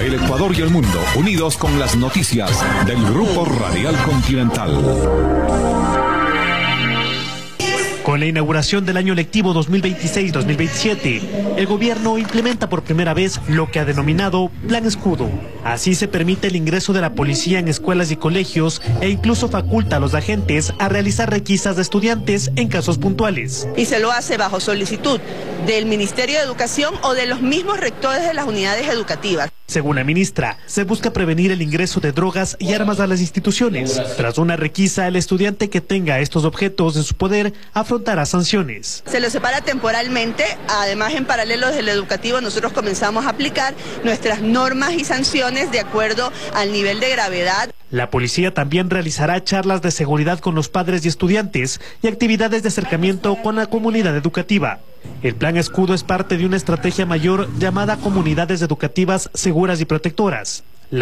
el Ecuador y el mundo, unidos con las noticias del Grupo Radial Continental. Con la inauguración del año lectivo 2026-2027, el gobierno implementa por primera vez lo que ha denominado Plan Escudo. Así se permite el ingreso de la policía en escuelas y colegios e incluso faculta a los agentes a realizar requisas de estudiantes en casos puntuales. Y se lo hace bajo solicitud del Ministerio de Educación o de los mismos rectores de las unidades educativas. Según la ministra, se busca prevenir el ingreso de drogas y armas a las instituciones. Tras una requisa, el estudiante que tenga estos objetos en su poder afrontará sanciones. Se lo separa temporalmente, además en paralelo desde el educativo nosotros comenzamos a aplicar nuestras normas y sanciones de acuerdo al nivel de gravedad. La policía también realizará charlas de seguridad con los padres y estudiantes y actividades de acercamiento con la comunidad educativa. El Plan Escudo es parte de una estrategia mayor llamada Comunidades Educativas Seguras y Protectoras.